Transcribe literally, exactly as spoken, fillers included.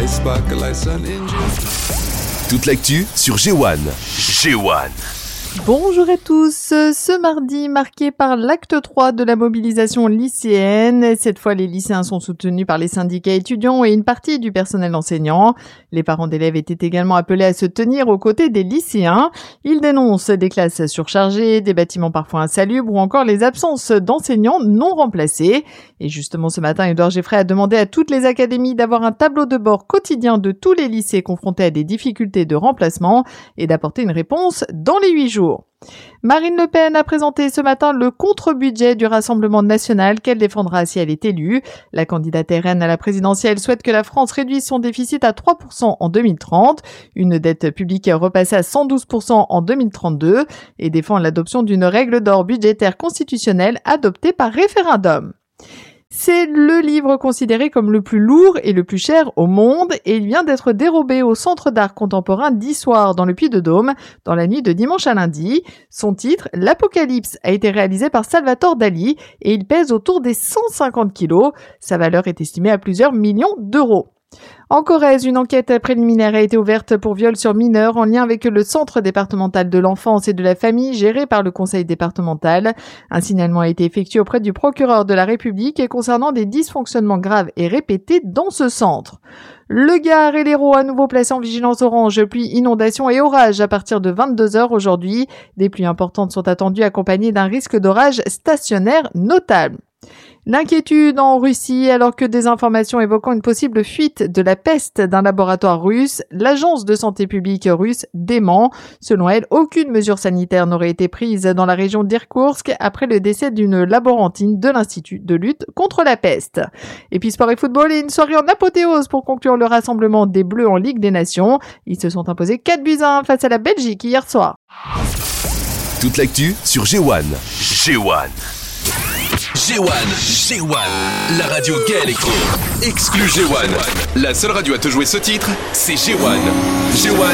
Toute l'actu sur G un. G un. Bonjour à tous, ce mardi marqué par l'acte trois de la mobilisation lycéenne. Cette fois, les lycéens sont soutenus par les syndicats étudiants et une partie du personnel enseignant. Les parents d'élèves étaient également appelés à se tenir aux côtés des lycéens. Ils dénoncent des classes surchargées, des bâtiments parfois insalubres ou encore les absences d'enseignants non remplacés. Et justement, ce matin, Édouard Geffray a demandé à toutes les académies d'avoir un tableau de bord quotidien de tous les lycées confrontés à des difficultés de remplacement et d'apporter une réponse dans les huit jours. Marine Le Pen a présenté ce matin le contre-budget du Rassemblement national qu'elle défendra si elle est élue. La candidate R N à la présidentielle souhaite que la France réduise son déficit à trois pour cent en deux mille trente, une dette publique repassée à cent douze pour cent en deux mille trente-deux et défend l'adoption d'une règle d'or budgétaire constitutionnelle adoptée par référendum. C'est le livre considéré comme le plus lourd et le plus cher au monde et il vient d'être dérobé au Centre d'art contemporain d'Issoire dans le Puy-de-Dôme dans la nuit de dimanche à lundi. Son titre, L'Apocalypse, a été réalisé par Salvatore Dali et il pèse autour des cent cinquante kilos. Sa valeur est estimée à plusieurs millions d'euros. En Corrèze, une enquête préliminaire a été ouverte pour viol sur mineur en lien avec le Centre départemental de l'enfance et de la famille géré par le conseil départemental. Un signalement a été effectué auprès du procureur de la République concernant des dysfonctionnements graves et répétés dans ce centre. Le Gard et l'Hérault à nouveau placés en vigilance orange, pluie, inondation et orage à partir de vingt-deux heures aujourd'hui. Des pluies importantes sont attendues accompagnées d'un risque d'orage stationnaire notable. L'inquiétude en Russie alors que des informations évoquant une possible fuite de la peste d'un laboratoire russe, l'agence de santé publique russe dément. Selon elle, aucune mesure sanitaire n'aurait été prise dans la région d'Irkoutsk après le décès d'une laborantine de l'Institut de lutte contre la peste. Et puis sport et football et une soirée en apothéose pour conclure le rassemblement des Bleus en Ligue des Nations. Ils se sont imposés quatre buts à un face à la Belgique hier soir. Toute l'actu sur G un. G un. G un, G un, la radio gay électro. Exclu G un. La seule radio à te jouer ce titre, c'est G un. G un.